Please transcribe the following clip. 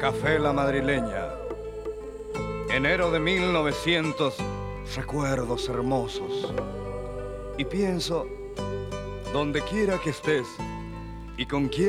Café La Madrileña. Enero de 1900, recuerdos hermosos. Y pienso, donde quiera que estés y con quien